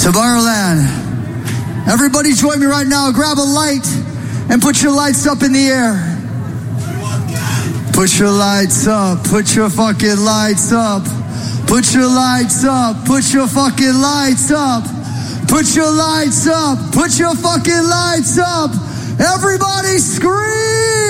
Tomorrowland. Everybody join me right now. Grab a light and put your lights up in the air. Put your lights up. Put your fucking lights up. Put your lights up. Put your fucking lights up. Put your lights up. Put your fucking lights up. Everybody scream.